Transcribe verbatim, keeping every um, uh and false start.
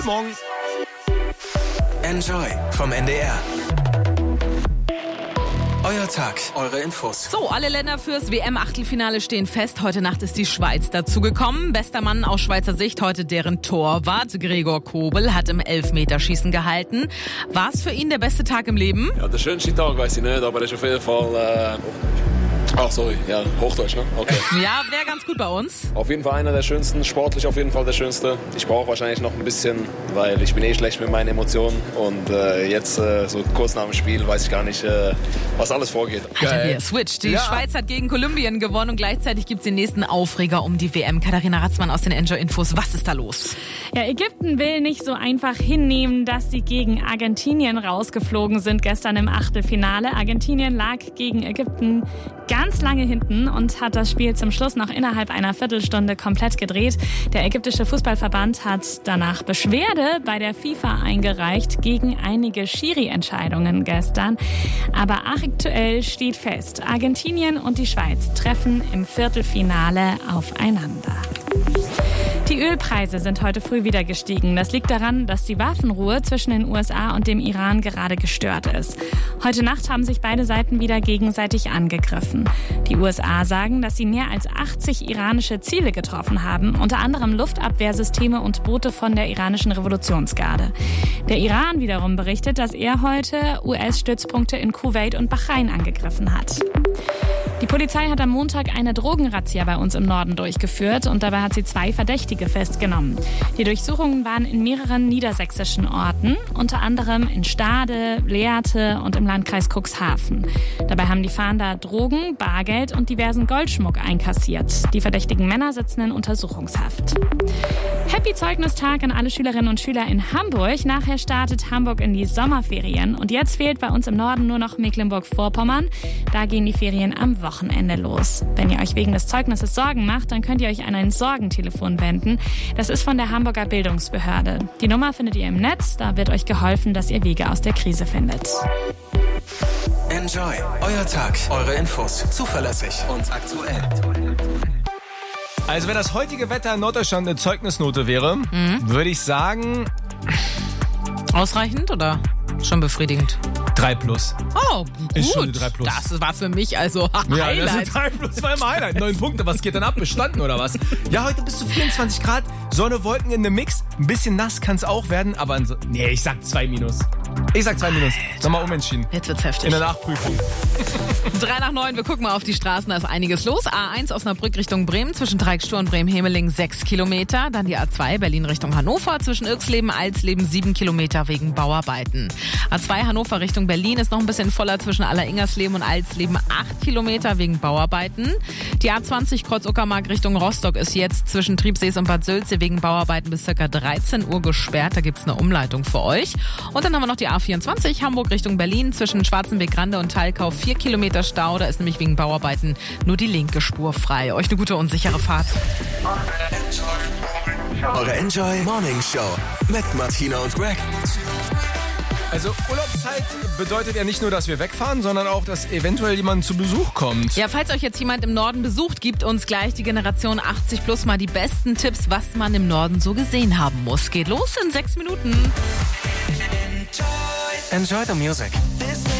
Guten Morgen. Enjoy vom N D R. Euer Tag, eure Infos. So, alle Länder fürs W M-Achtelfinale stehen fest. Heute Nacht ist die Schweiz dazugekommen. Bester Mann aus Schweizer Sicht heute deren Torwart. Gregor Kobel hat im Elfmeterschießen gehalten. War es für ihn der beste Tag im Leben? Ja, der schönste Tag weiß ich nicht, aber das ist auf jeden Fall... Äh Ach, sorry, ja, Hochdeutsch, ne? Okay. Ja, wäre ganz gut bei uns. Auf jeden Fall einer der schönsten, sportlich auf jeden Fall der schönste. Ich brauche wahrscheinlich noch ein bisschen, weil ich bin eh schlecht mit meinen Emotionen. Und äh, jetzt, äh, so kurz nach dem Spiel, weiß ich gar nicht, äh, was alles vorgeht. Alter, hier, Switch. Die Ja. Schweiz hat gegen Kolumbien gewonnen und gleichzeitig gibt es den nächsten Aufreger um die W M. Katharina Ratzmann aus den Enjoy-Infos. Was ist da los? Ja, Ägypten will nicht so einfach hinnehmen, dass sie gegen Argentinien rausgeflogen sind gestern im Achtelfinale. Argentinien lag gegen Ägypten ganz lange hinten und hat das Spiel zum Schluss noch innerhalb einer Viertelstunde komplett gedreht. Der ägyptische Fußballverband hat danach Beschwerde bei der FIFA eingereicht gegen einige Schiri-Entscheidungen gestern. Aber aktuell steht fest, Argentinien und die Schweiz treffen im Viertelfinale aufeinander. Die Ölpreise sind heute früh wieder gestiegen. Das liegt daran, dass die Waffenruhe zwischen den U S A und dem Iran gerade gestört ist. Heute Nacht haben sich beide Seiten wieder gegenseitig angegriffen. Die U S A sagen, dass sie mehr als achtzig iranische Ziele getroffen haben, unter anderem Luftabwehrsysteme und Boote von der iranischen Revolutionsgarde. Der Iran wiederum berichtet, dass er heute U S-Stützpunkte in Kuwait und Bahrain angegriffen hat. Die Polizei hat am Montag eine Drogenrazzia bei uns im Norden durchgeführt und dabei hat sie zwei Verdächtige festgenommen. Die Durchsuchungen waren in mehreren niedersächsischen Orten, unter anderem in Stade, Lehrte und im Landkreis Cuxhaven. Dabei haben die Fahnder Drogen, Bargeld und diversen Goldschmuck einkassiert. Die verdächtigen Männer sitzen in Untersuchungshaft. Happy Zeugnistag an alle Schülerinnen und Schüler in Hamburg. Nachher startet Hamburg in die Sommerferien. Und jetzt fehlt bei uns im Norden nur noch Mecklenburg-Vorpommern. Da gehen die Ferien am Wochenende los. Wenn ihr euch wegen des Zeugnisses Sorgen macht, dann könnt ihr euch an ein Sorgentelefon wenden. Das ist von der Hamburger Bildungsbehörde. Die Nummer findet ihr im Netz. Da wird euch geholfen, dass ihr Wege aus der Krise findet. Enjoy, euer Tag, eure Infos. Zuverlässig und aktuell. Also wenn das heutige Wetter in Norddeutschland eine Zeugnisnote wäre, Mhm. würde ich sagen Ausreichend oder schon befriedigend? drei plus. Oh, gut. Ist schon eine drei plus. Das war für mich also Ja, Highlight. das ist drei plus, war immer Highlight. Neun Punkte, was geht dann ab? Bestanden oder was? Ja, heute bis zu vierundzwanzig Grad, Sonne, Wolken in einem Mix. Ein bisschen nass kann es auch werden, aber so, nee, ich sag zwei minus. Ich sag zwei minus. Nochmal umentschieden. Jetzt wird's heftig. In der Nachprüfung. Drei nach neun, wir gucken mal auf die Straßen, da ist einiges los. A eins Osnabrück Richtung Bremen, zwischen Dreieckstor und Bremen-Hemeling sechs Kilometer. Dann die A zwei Berlin Richtung Hannover, zwischen Irxleben, Alsleben sieben Kilometer wegen Bauarbeiten. A zwei Hannover Richtung Berlin ist noch ein bisschen voller, zwischen Alleringersleben und Alsleben acht Kilometer wegen Bauarbeiten. Die A zwanzig Kreuz-Uckermark Richtung Rostock ist jetzt zwischen Triebsees und Bad Sülze wegen Bauarbeiten bis ca. dreizehn Uhr gesperrt. Da gibt's eine Umleitung für euch. Und dann haben wir noch die A vierundzwanzig Hamburg Richtung Berlin, zwischen Schwarzenbeck-Grande und Thalkau vier Kilometer Stau. Da ist nämlich wegen Bauarbeiten nur die linke Spur frei. Euch eine gute und sichere Fahrt. Eure Enjoy Morning Show mit Martina und Greg. Also Urlaubszeit bedeutet ja nicht nur, dass wir wegfahren, sondern auch, dass eventuell jemand zu Besuch kommt. Ja, falls euch jetzt jemand im Norden besucht, gibt uns gleich die Generation achtzig plus mal die besten Tipps, was man im Norden so gesehen haben muss. Geht los in sechs Minuten. Enjoy the music.